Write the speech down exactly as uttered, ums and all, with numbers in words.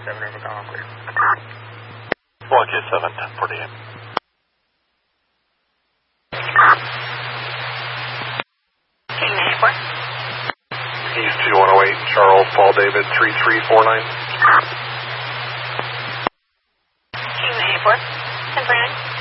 seven over Golf clear. one K seven, ten forty-eight. King Airport. East two one oh eight, Charles, Paul David, three three four nine. King Airport. ten forty-nine.